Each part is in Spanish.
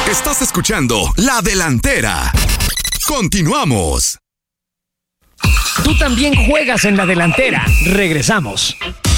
Estás escuchando La Delantera. Continuamos. Tú también juegas en La Delantera. Regresamos.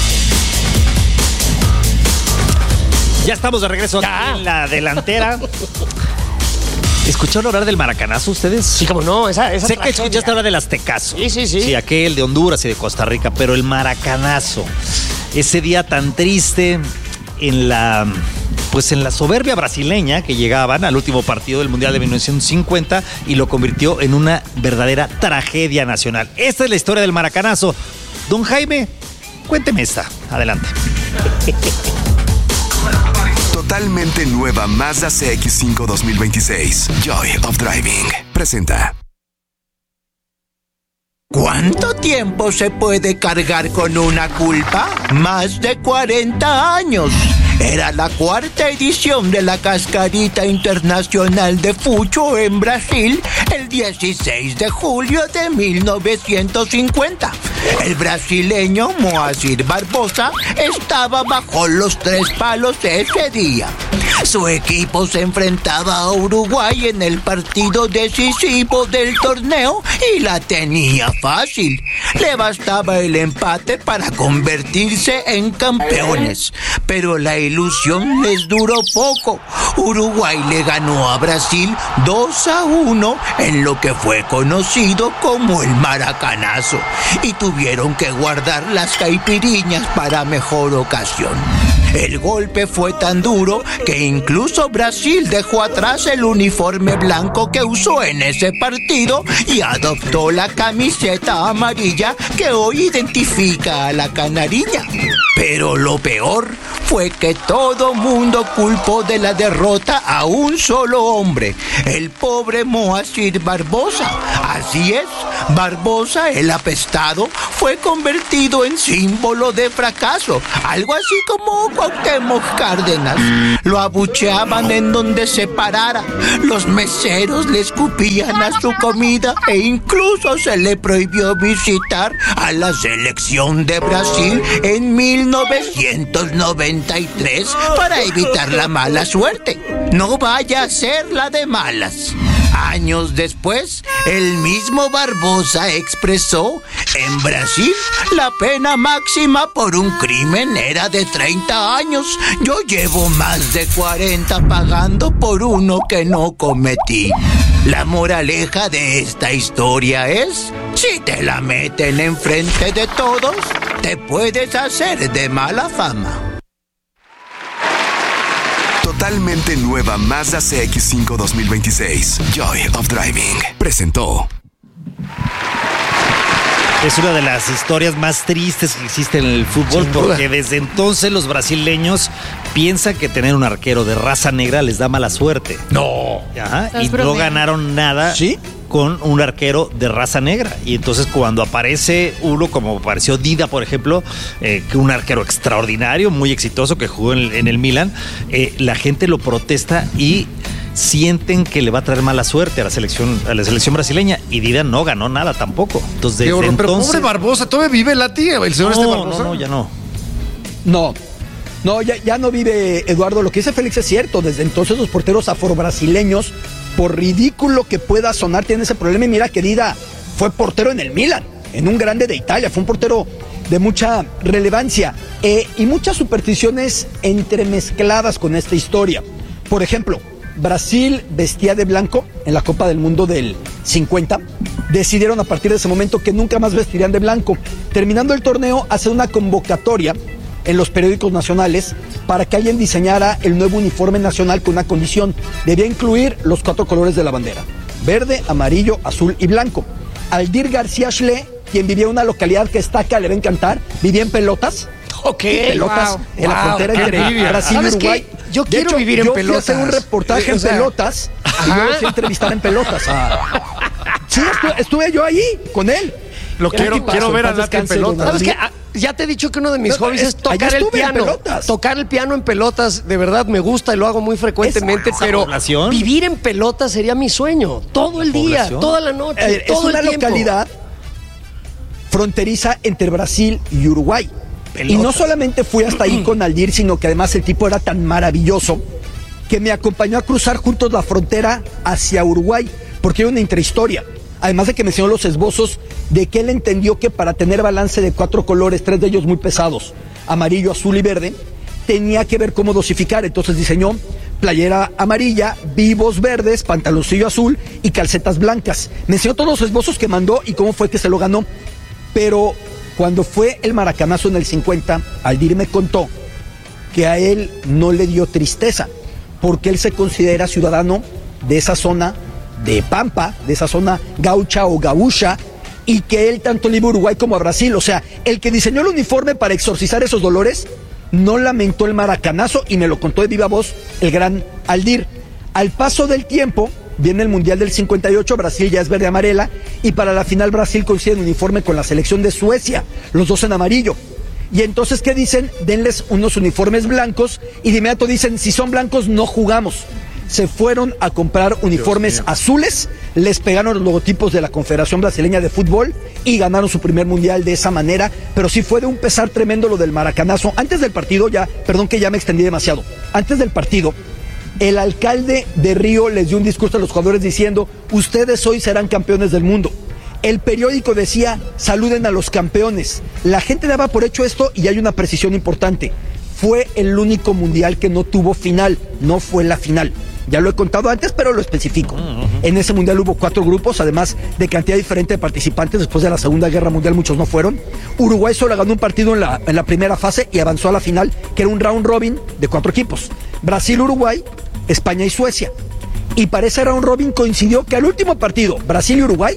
Ya estamos de regreso aquí en La Delantera. ¿Escucharon hablar del maracanazo ustedes? Sí, como no, esa sé que escuchaste hablar del aztecaso. Sí. Sí, aquel de Honduras y de Costa Rica, pero el maracanazo. Ese día tan triste en la soberbia brasileña que llegaban al último partido del Mundial de 1950 y lo convirtió en una verdadera tragedia nacional. Esta es la historia del maracanazo. Don Jaime, cuénteme esta. Adelante. Totalmente nueva Mazda CX-5 2026. Joy of Driving. Presenta. ¿Cuánto tiempo se puede cargar con una culpa? Más de 40 años. Era la cuarta edición de la Cascarita Internacional de Fucho en Brasil el 16 de julio de 1950. El brasileño Moacir Barbosa estaba bajo los 3 palos ese día. Su equipo se enfrentaba a Uruguay en el partido decisivo del torneo y la tenía fácil. Le bastaba el empate para convertirse en campeones. Pero la ilusión les duró poco. Uruguay le ganó a Brasil 2-1 en lo que fue conocido como el maracanazo. Y tuvieron que guardar las caipiriñas para mejor ocasión. El golpe fue tan duro que incluso Brasil dejó atrás el uniforme blanco que usó en ese partido y adoptó la camiseta amarilla que hoy identifica a la canariña. Pero lo peor fue que todo mundo culpó de la derrota a un solo hombre, el pobre Moacir Barbosa. Así es, Barbosa, el apestado, fue convertido en símbolo de fracaso, algo así como Cuauhtémoc Cárdenas. Lo abucheaban en donde se parara, los meseros le escupían a su comida e incluso se le prohibió visitar a la selección de Brasil en 1993 para evitar la mala suerte. No vaya a ser la de malas. Años después, el mismo Barbosa expresó: en Brasil, la pena máxima por un crimen era de 30 años. Yo llevo más de 40 pagando por uno que no cometí. La moraleja de esta historia es: si te la meten enfrente de todos, te puedes hacer de mala fama. Totalmente nueva Mazda CX-5 2026. Joy of Driving. Presentó. Es una de las historias más tristes que existe en el fútbol, porque desde entonces los brasileños piensan que tener un arquero de raza negra les da mala suerte. No. Ajá, y no ganaron nada. ¿Sí? Con un arquero de raza negra. Y entonces cuando aparece uno, como apareció Dida, por ejemplo, que un arquero extraordinario, muy exitoso, que jugó en el Milan, la gente lo protesta y sienten que le va a traer mala suerte a la selección brasileña, y Dida no ganó nada tampoco. Entonces, desde pero entonces, pobre Barbosa, ¿todavía vive Lati, el señor Barbosa? No, ya no. No, ya no vive, Eduardo. Lo que dice Félix es cierto. Desde entonces los porteros afrobrasileños, por ridículo que pueda sonar, tienen ese problema. Y mira que Dida fue portero en el Milan, en un grande de Italia. Fue un portero de mucha relevancia, y muchas supersticiones entremezcladas con esta historia. Por ejemplo, Brasil vestía de blanco en la Copa del Mundo del 50. Decidieron a partir de ese momento que nunca más vestirían de blanco. Terminando el torneo, hace una convocatoria en los periódicos nacionales para que alguien diseñara el nuevo uniforme nacional con una condición: debía incluir los 4 colores de la bandera: verde, amarillo, azul y blanco. Aldir García Schle, quien vivía en una localidad que está acá, le va a encantar, vivía en Pelotas. Pelotas, en la frontera entre Brasil y Uruguay. Yo quiero vivir en Pelotas. Yo fui a hacer un reportaje en Pelotas, y yo lo fui a entrevistar en Pelotas. Sí, estuve yo ahí con él. Quiero ver a Lati en Pelotas. ¿Sabes qué? Ya te he dicho que uno de mis hobbies es tocar el piano. Tocar el piano en Pelotas, de verdad me gusta y lo hago muy frecuentemente, pero vivir en Pelotas sería mi sueño. Todo el día, toda la noche, todo el tiempo. Es una localidad fronteriza entre Brasil y Uruguay. Pelotas. Y no solamente fui hasta ahí con Aldir, sino que además el tipo era tan maravilloso que me acompañó a cruzar juntos la frontera hacia Uruguay, porque hay una intrahistoria. Además de que me enseñó los esbozos de que él entendió que para tener balance de 4 colores, 3 de ellos muy pesados, amarillo, azul y verde, tenía que ver cómo dosificar. Entonces diseñó playera amarilla, vivos verdes, pantaloncillo azul y calcetas blancas. Me enseñó todos los esbozos que mandó y cómo fue que se lo ganó. Pero cuando fue el maracanazo en el 50, Aldir me contó que a él no le dio tristeza, porque él se considera ciudadano de esa zona de Pampa, de esa zona gaucha o gaúcha, y que él tanto le iba a Uruguay como a Brasil. O sea, el que diseñó el uniforme para exorcizar esos dolores no lamentó el maracanazo, y me lo contó de viva voz el gran Aldir. Al paso del tiempo, viene el Mundial del 58, Brasil ya es verde amarela, y para la final Brasil coincide en uniforme con la selección de Suecia, los dos en amarillo. Y entonces, ¿qué dicen? Denles unos uniformes blancos, y de inmediato dicen, si son blancos no jugamos. Se fueron a comprar uniformes azules, les pegaron los logotipos de la Confederación Brasileña de Fútbol y ganaron su primer mundial de esa manera. Pero sí fue de un pesar tremendo lo del maracanazo. Antes del partido, perdón que ya me extendí demasiado, antes del partido, el alcalde de Río les dio un discurso a los jugadores diciendo, ustedes hoy serán campeones del mundo. El periódico decía, saluden a los campeones. La gente daba por hecho esto, y hay una precisión importante. Fue el único mundial que no tuvo final, no fue la final. Ya lo he contado antes, pero lo especifico. En ese mundial hubo 4 grupos, además de cantidad diferente de participantes. Después de la Segunda Guerra Mundial muchos no fueron. Uruguay solo ganó un partido en la primera fase y avanzó a la final, que era un round robin de 4 equipos. Brasil, Uruguay, España y Suecia. Y para ese round robin coincidió que al último partido, Brasil y Uruguay,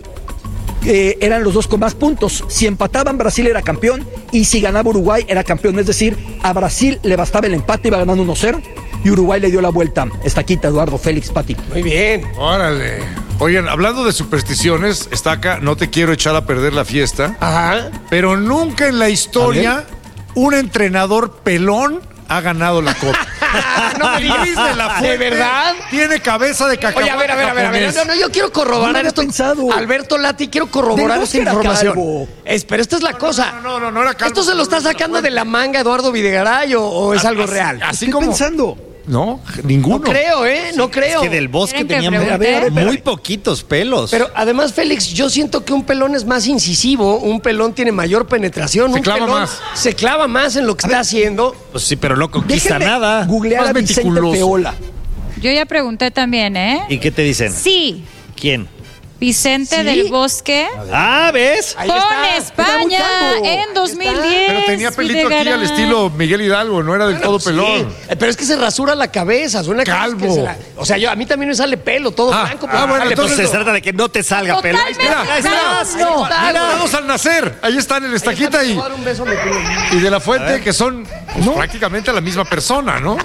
eran los dos con más puntos. Si empataban, Brasil era campeón, y si ganaba Uruguay era campeón. Es decir, a Brasil le bastaba el empate, iba ganando 1-0, y Uruguay le dio la vuelta. Estaquita, Eduardo, Félix, Pati. Muy bien. Órale. Oigan, hablando de supersticiones, Estaca, no te quiero echar a perder la fiesta. Ajá. Pero nunca en la historia un entrenador pelón ha ganado la copa. No me digas. Luis de la Fuente, ¿de verdad? Tiene cabeza de cacahuate. Oye, a ver. No, yo quiero corroborar esto. Pensado. Alberto Lati, quiero corroborar esta información. Pero esta es la cosa. No era calvo. ¿Esto se lo está sacando de la manga Eduardo Videgaray o es algo real? Así Estoy como pensando. No, ninguno. No creo, No creo. Es que del Bosque tenía pregunte? muy poquitos pelos. Pero además, Félix, yo siento que un pelón es más incisivo, un pelón tiene mayor penetración, Se un clava pelón más. se clava más en lo que está haciendo. Pues sí, pero no conquista Déjenme nada. googlear Más a Vicente meticuloso. Feola. Yo ya pregunté también, ¿eh? ¿Y qué te dicen? Sí, ¿Quién? Vicente ¿Sí? del Bosque Ah, ¿ves? Ahí con está. España Está muy en 2010. Pero tenía pelito aquí al estilo Miguel Hidalgo, no era del todo pelón. Sí, pero es que se rasura la cabeza, suena que Calvo. es que o sea, a mí también me sale pelo, todo blanco. pero bueno, sale entonces Pues se trata de que no te salga pelo. Totalmente Mira, Ahí estás. no. Vamos al nacer. Ahí están el Estaquita Déjame dar un beso a mi primo. y de la Fuente, que son pues, prácticamente la misma persona, ¿no?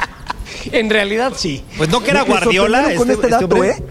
En realidad sí. Pues no que era Me Guardiola. sorprendieron con este dato, hombre.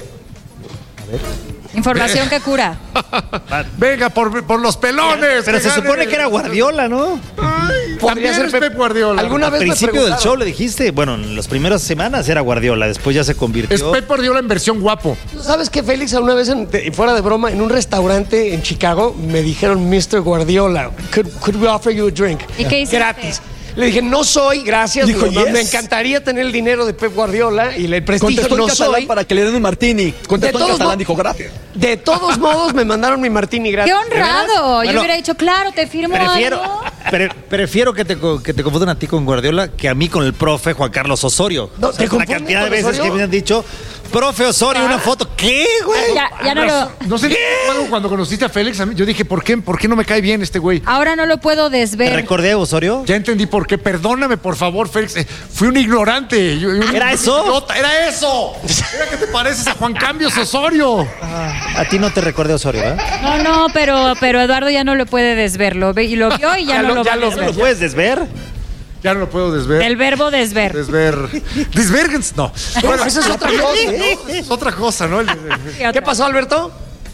Información que cura. Venga, por los pelones. Pero se supone que era Guardiola, ¿no? Podría ser Pep Guardiola. ¿Alguna Al vez me principio del preguntaron? show le dijiste, bueno, en las primeras semanas era Guardiola, después ya se Es convirtió. Pep Guardiola en versión guapo. ¿Sabes qué, Félix? Una vez, fuera de broma, en un restaurante en Chicago, me dijeron, Mr. Guardiola, could we offer you a drink? ¿Y qué hiciste? Gratis. Le dije, no soy, gracias. Dijo, no, yes. Me encantaría tener el dinero de Pep Guardiola y el prestigio, Contestó en no catalán soy. para que le den un martini. Contestó De en todos catalán, mo- dijo gracias. De todos modos, me mandaron mi martini gratis. ¡Qué honrado! Bueno, Yo hubiera dicho, claro, te firmo Prefiero, algo. prefiero que te confundan a ti con Guardiola que a mí con el profe Juan Carlos Osorio. No, ¿te la confunden cantidad de con veces Osorio? que me han dicho, profe Osorio, una foto. ¿Qué, güey? Ya no lo... No sé, cuando conociste a Félix, a mí, yo dije, ¿por qué no me cae bien este güey? Ahora no lo puedo ¿Te desver. recordé a Osorio? Ya entendí por qué. Perdóname, por favor, Félix. Fui un ignorante. ¿Era eso? Idiota. ¡Era eso! Era que te pareces a Juan Cambios Osorio. A ti no te recordé a Osorio, ¿eh? No, pero Eduardo ya no lo puede desver. Lo ve y lo vio y ya no lo va a ¿No desver. lo puedes desver? Ya no lo puedo desver. El verbo desver. Desvergens, no. Bueno, esa es otra cosa. Es otra cosa, ¿no? ¿Qué pasó, Alberto?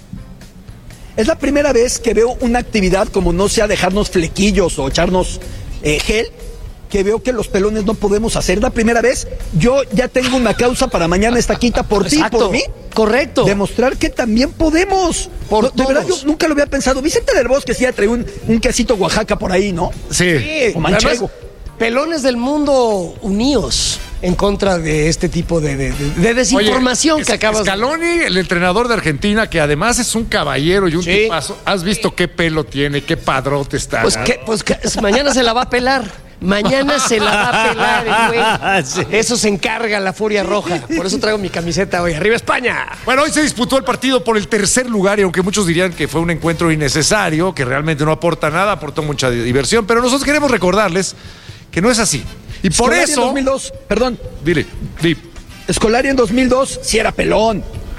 Es la primera vez que veo una actividad como no sea dejarnos flequillos o echarnos gel, que veo que los pelones no podemos hacer. La primera vez, yo ya tengo una causa para mañana, Estaquita, por ti, Exacto. por mí. Correcto. Demostrar que también podemos. Por De verdad, todos. yo nunca lo había pensado. Vicente del Bosque sí ya trae un quesito Oaxaca por ahí, ¿no? Sí. Sí, O manchego. además, pelones del mundo unidos. en contra de este tipo de desinformación que acabas de... Scaloni, el entrenador de Argentina, que además es un caballero y un tipazo. ¿Has visto qué pelo tiene? ¿Qué padrote está? Pues mañana se la va a pelar. Mañana se la va a pelar el güey. Sí. Eso se encarga la Furia Roja. Por eso traigo mi camiseta hoy. ¡Arriba España! Bueno, hoy se disputó el partido por el tercer lugar y aunque muchos dirían que fue un encuentro innecesario, que realmente no aporta nada, aportó mucha diversión, pero nosotros queremos recordarles que no es así. Y por Scolari eso... en 2002, perdón. Dile. Scolari en 2002 sí era pelón.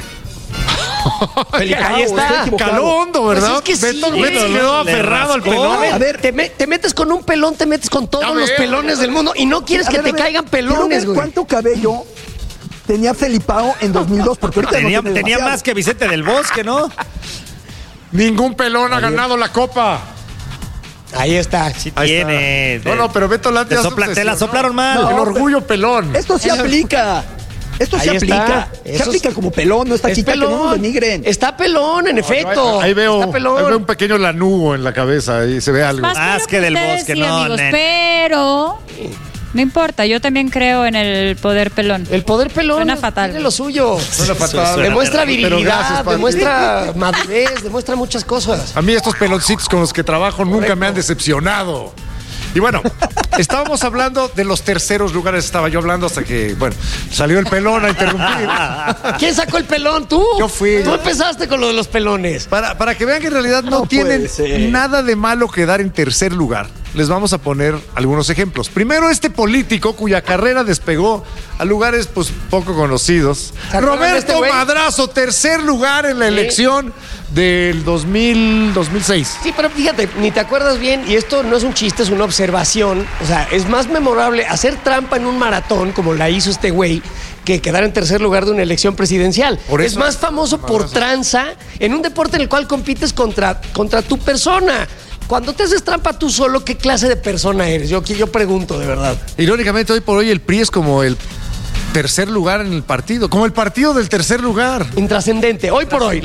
Ahí está. Caló hondo, ¿verdad? Pues es que Beto quedó aferrado al pelón. A ver, te metes con un pelón, te metes con todos los pelones del mundo y no quieres que te caigan pelones, güey. ¿Cuánto cabello tenía Felipao en 2002? Porque ahorita tenía más que Vicente del Bosque, ¿no? Ningún pelón ha ganado la Copa. Ahí está. Sí tiene. No, pero Beto Lati te la soplaron mal. El orgullo pelón. Esto sí aplica. Esto se aplica. Se aplica como pelón, no está quita que no nos denigren. Está pelón, en efecto. Ahí veo un pequeño lanugo en la cabeza, ahí se ve algo. Más que del Bosque, no, amigos, pero no importa, yo también creo en el poder pelón. El poder pelón suena fatal. Tiene lo suyo. Suena fatal. Demuestra virilidad, demuestra madurez, demuestra muchas cosas. A mí estos peloncitos con los que trabajo nunca me han decepcionado. Y bueno, estábamos hablando de los terceros lugares, estaba yo hablando hasta que, bueno, salió el pelón a interrumpir. ¿Quién sacó el pelón? ¿Tú? Yo fui. Tú empezaste con lo de los pelones. Para que vean que en realidad no tienen nada de malo quedar en tercer lugar. Les vamos a poner algunos ejemplos. Primero, este político cuya carrera despegó a lugares pues poco conocidos. Roberto Madrazo, tercer lugar en la elección del 2006. Sí, pero fíjate, ni te acuerdas bien, y esto no es un chiste, es una observación. O sea, es más memorable hacer trampa en un maratón, como la hizo este güey, que quedar en tercer lugar de una elección presidencial. Es más famoso por tranza en un deporte en el cual compites contra tu persona. Cuando te haces trampa tú solo, ¿qué clase de persona eres? Yo pregunto, de verdad. Irónicamente, hoy por hoy el PRI es como el tercer lugar en el partido, como el partido del tercer lugar. Intrascendente, hoy por hoy.